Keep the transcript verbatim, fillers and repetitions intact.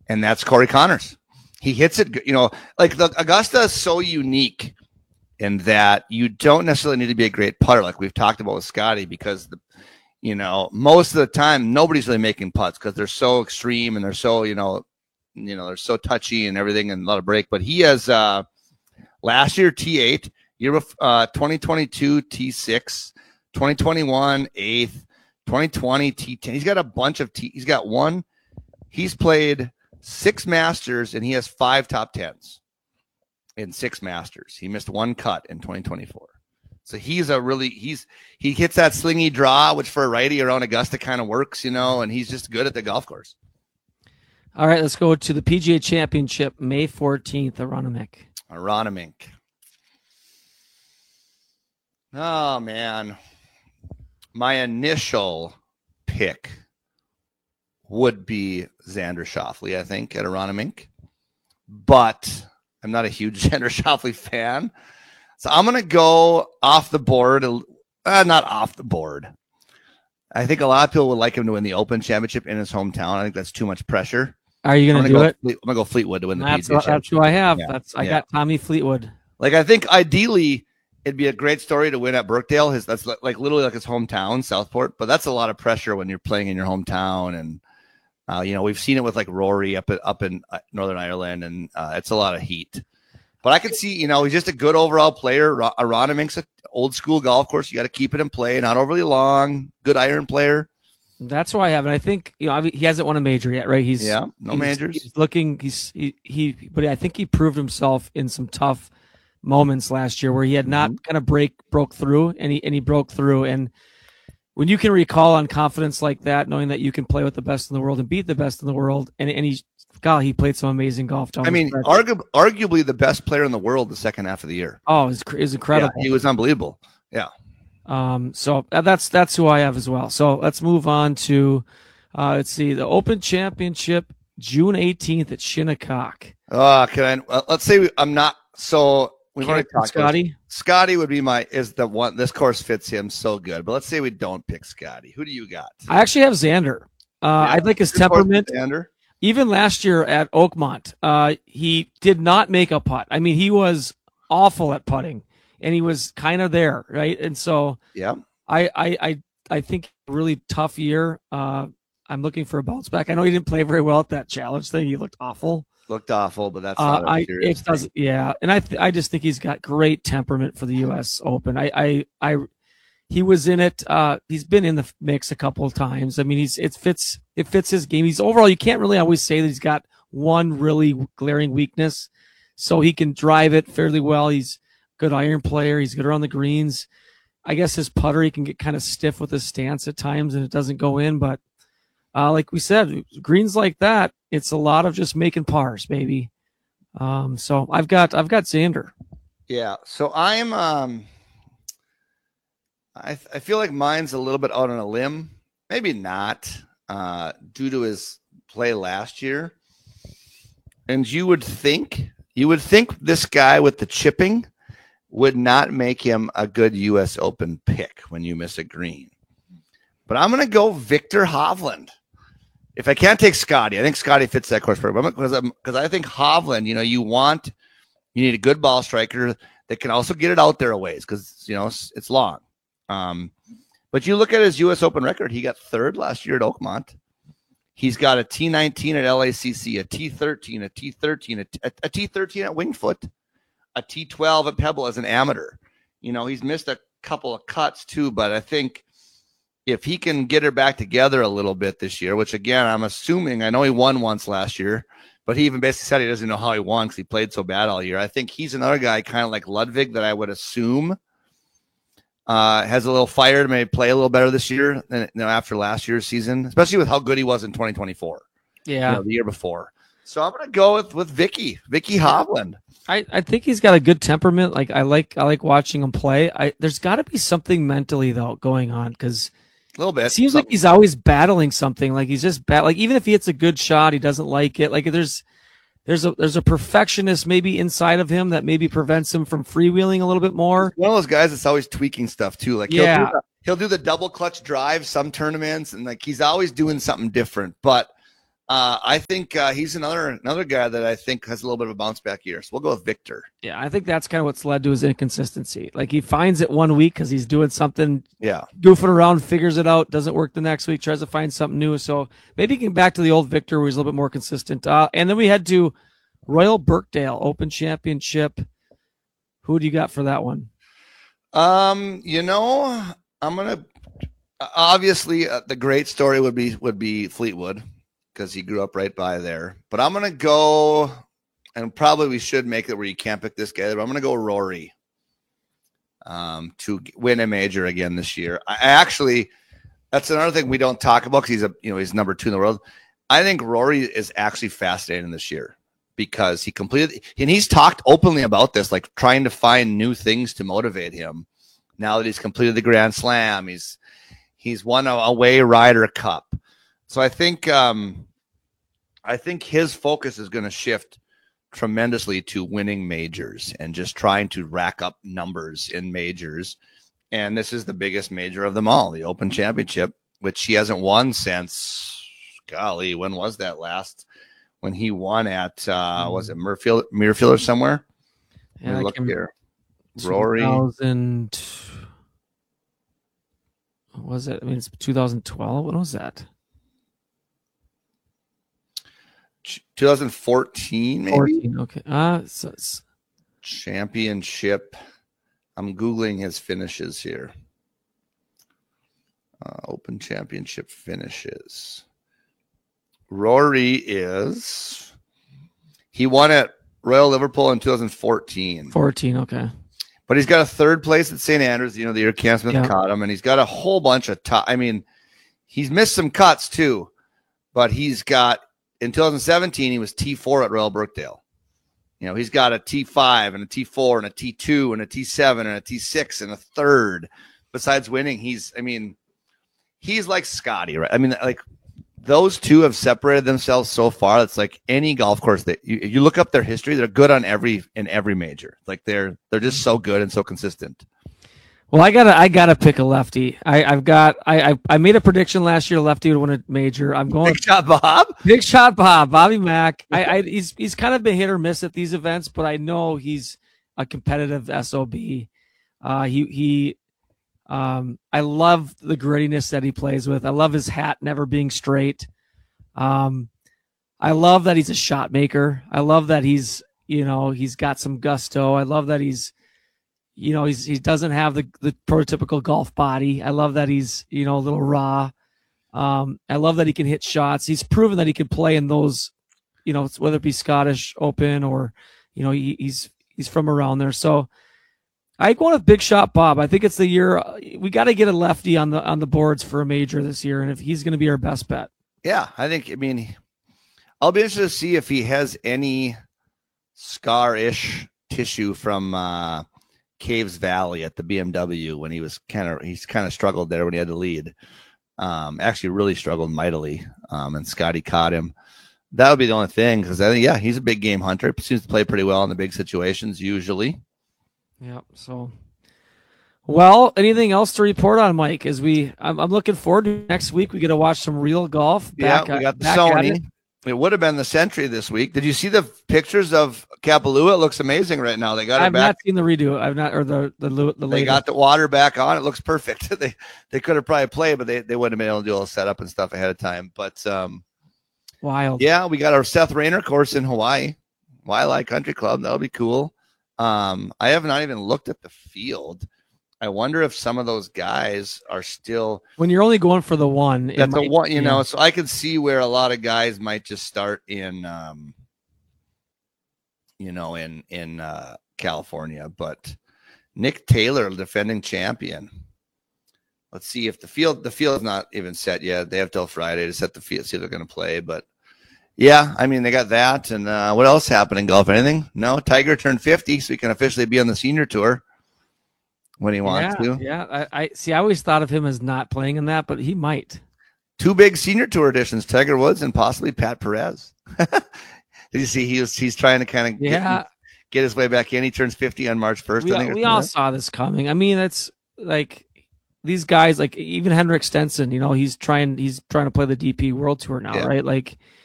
and that's Corey Connors. He hits it, you know, like the Augusta is so unique in that you don't necessarily need to be a great putter, like we've talked about with Scotty, because the, you know, most of the time nobody's really making putts because they're so extreme and they're so, you know, you know, they're so touchy and everything and a lot of break. But he has uh, last year T eight, year uh, twenty twenty-two T six, twenty twenty-one eighth, twenty twenty T ten. He's got a bunch of T. He's got one. He's played six Masters and he has five top tens in six Masters. He missed one cut in twenty twenty-four. So he's a really he's he hits that slingy draw, which for a righty around Augusta kind of works, you know, and he's just good at the golf course. All right, let's go to the P G A Championship, May fourteenth, Aronimink. Aronimink. Oh man, my initial pick would be Xander Schauffele, I think, at Aronimink, but I'm not a huge Xander Schauffele fan. So I'm going to go off the board, uh, not off the board. I think a lot of people would like him to win the Open Championship in his hometown. I think that's too much pressure. Are you going to do go it? Fleet, I'm going to go Fleetwood to win the that's P G A what, Championship. That's who I have. Yeah. That's I yeah. got Tommy Fleetwood. Like, I think ideally it'd be a great story to win at Birkdale. His That's like literally like his hometown, Southport. But that's a lot of pressure when you're playing in your hometown. And, uh, you know, we've seen it with like Rory up, at, up in Northern Ireland, and uh, it's a lot of heat. But I could see, you know, he's just a good overall player. Aronimink's an old school golf course. You got to keep it in play, not overly long. Good iron player. That's who I have, and I think you know he hasn't won a major yet, right? He's yeah, no he's, majors. He's looking, he's he, he, but I think he proved himself in some tough moments last year where he had not mm-hmm. kind of break broke through, and he and he broke through. And when you can recall on confidence like that, knowing that you can play with the best in the world and beat the best in the world, and and he, God, he played some amazing golf. I mean, argu- arguably the best player in the world the second half of the year. Oh, it was incredible. Yeah, he was unbelievable. Yeah. Um, so that's that's who I have as well. So let's move on to uh, let's see the Open Championship, June eighteenth at Shinnecock. Uh, can I? Uh, let's say we, I'm not. So we've already talked. Scotty. Scotty would be my is the one. This course fits him so good. But let's say we don't pick Scotty. Who do you got? I actually have Xander. Uh, yeah, I'd like his temperament. Xander. Even last year at Oakmont, uh, he did not make a putt. I mean, he was awful at putting. And he was kind of there, right? And so, yeah, I, I, I, I think a really tough year. Uh, I'm looking for a bounce back. I know he didn't play very well at that challenge thing. He looked awful. Looked awful, but that's uh, not a I. serious It doesn't. Yeah, and I, th- I just think he's got great temperament for the U S Open. I, I, I, he was in it. Uh, he's been in the mix a couple of times. I mean, he's it fits it fits his game. He's overall. You can't really always say that he's got one really glaring weakness. So he can drive it fairly well. He's good iron player. He's good around the greens. I guess his putter, he can get kind of stiff with his stance at times and it doesn't go in. But uh, like we said, greens like that, it's a lot of just making pars, baby. Um, so I've got I've got Xander. Yeah. So I'm um I I feel like mine's a little bit out on a limb. Maybe not, uh, due to his play last year. And you would think you would think this guy with the chipping would not make him a good U S Open pick when you miss a green. But I'm going to go Victor Hovland. If I can't take Scotty, I think Scotty fits that course perfect. Because because I think Hovland, you know, you want, you need a good ball striker that can also get it out there a ways because, you know, it's, it's long. Um, but you look at his U S Open record, he got third last year at Oakmont. He's got a T nineteen at L A C C, a T thirteen, a T thirteen, a, a, a T thirteen at Winged Foot, a T twelve at Pebble as an amateur. You know, he's missed a couple of cuts too, but I think if he can get her back together a little bit this year, which again, I'm assuming, I know he won once last year, but he even basically said he doesn't know how he won because he played so bad all year. I think he's another guy kind of like Ludwig that I would assume uh, has a little fire to maybe play a little better this year than you know, after last year's season, especially with how good he was in twenty twenty-four. Yeah. You know, the year before. So I'm going to go with, with Vicky, Vicky Hovland. I, I think he's got a good temperament. Like I like I like watching him play. I there's got to be something mentally though going on because a little bit. It seems like he's always battling something. Like he's just bat. Like even if he hits a good shot, he doesn't like it. Like there's there's a there's a perfectionist maybe inside of him that maybe prevents him from freewheeling a little bit more. One of those guys that's always tweaking stuff too. Like yeah. he'll do the, he'll do the double clutch drive some tournaments, and like he's always doing something different. But Uh, I think uh, he's another another guy that I think has a little bit of a bounce back year. So we'll go with Victor. Yeah, I think that's kind of what's led to his inconsistency. Like he finds it one week because he's doing something, yeah, goofing around, figures it out, doesn't work the next week, tries to find something new. So maybe he can back to the old Victor where he's a little bit more consistent. Uh, and then we head to Royal Birkdale Open Championship. Who do you got for that one? Um, you know, I'm gonna obviously uh, the great story would be would be Fleetwood, because he grew up right by there. But I'm going to go, and probably we should make it where you can't pick this guy, but I'm going to go Rory um, to win a major again this year. I actually, that's another thing we don't talk about because he's a, you know, he's number two in the world. I think Rory is actually fascinating this year because he completed, and he's talked openly about this, like trying to find new things to motivate him. Now that he's completed the Grand Slam, he's he's won a away Ryder Cup. So I think um, I think his focus is going to shift tremendously to winning majors and just trying to rack up numbers in majors. And this is the biggest major of them all, the Open Championship, which he hasn't won since, golly, when was that last? When he won at, uh, was it Muirfield, Muirfield or somewhere? Yeah, look here. Rory. two thousand, what was it? I mean, it's two thousand twelve. When was that? twenty fourteen, maybe. fourteen, okay. Uh, so it's... Championship. I'm Googling his finishes here. Uh, Open Championship finishes. Rory is, he won at Royal Liverpool in two thousand fourteen. fourteen, okay. But he's got a third place at Saint Andrews, you know, the year Cam Smith Yeah. caught him, and he's got a whole bunch of top. I mean, he's missed some cuts too, but he's got, in two thousand seventeen, he was T four at Royal Birkdale. You know, he's got a T five and a T four and a T two and a T seven and a T six and a third. Besides winning, he's, I mean, he's like Scotty, right? I mean, like, those two have separated themselves so far. It's like any golf course that you, you look up their history, they're good on every in every major. Like they're they're just so good and so consistent. Well, I gotta I gotta pick a lefty. I, I've got I, I I made a prediction last year lefty would win a major. I'm going Big shot Bob. Big shot Bob, Bobby Mack. I, I he's he's kind of been hit or miss at these events, but I know he's a competitive S O B. Uh, he he. Um, I love the grittiness that he plays with. I love his hat never being straight. Um, I love that he's a shot maker. I love that he's, you know, he's got some gusto. I love that he's, you know, he's, he doesn't have the, the prototypical golf body. I love that he's, you know, a little raw. Um, I love that he can hit shots. He's proven that he can play in those, you know, whether it be Scottish Open or, you know, he, he's, he's from around there. So, I go with Big Shot Bob. I think it's the year we got to get a lefty on the on the boards for a major this year, and if he's going to be our best bet. Yeah, I think. I mean, I'll be interested to see if he has any scar-ish tissue from uh, Caves Valley at the B M W when he was kind of he's kind of struggled there when he had to lead. Um, actually, really struggled mightily, um, and Scotty caught him. That would be the only thing because I think yeah, he's a big game hunter. Seems to play pretty well in the big situations usually. Yeah. So, well, anything else to report on, Mike? As we, I'm, I'm looking forward to next week. We get to watch some real golf. Back, yeah, we got the back Sony. It. it would have been the Century this week. Did you see the pictures of Kapalua? It looks amazing right now. They got I've it back. not seen the redo. I've not, or the the the. the they got the water back on. It looks perfect. they they could have probably played, but they, they wouldn't have been able to do all the setup and stuff ahead of time. But um, wild. Yeah, we got our Seth Rayner course in Hawaii, Waialae Country Club. That'll be cool. Um, I have not even looked at the field. I wonder if some of those guys are still when you're only going for the one. That's the one, you yeah. know. So I could see where a lot of guys might just start in, um, you know, in in uh, California. But Nick Taylor, defending champion. Let's see if the field the field's not even set yet. They have till Friday to set the field, see if they're going to play, but. Yeah, I mean, they got that. And uh, what else happened in golf? Anything? No, Tiger turned fifty, so he can officially be on the senior tour when he wants yeah, to. Yeah, I, I see. I always thought of him as not playing in that, but he might. Two big senior tour editions, Tiger Woods and possibly Pat Perez. Did you see he was he's trying to kind of yeah. get, get his way back in? He turns fifty on March first. We, I think, we all saw this coming. I mean, it's like these guys, like even Henrik Stenson, you know, he's trying he's trying to play the D P World Tour now, yeah. right? Like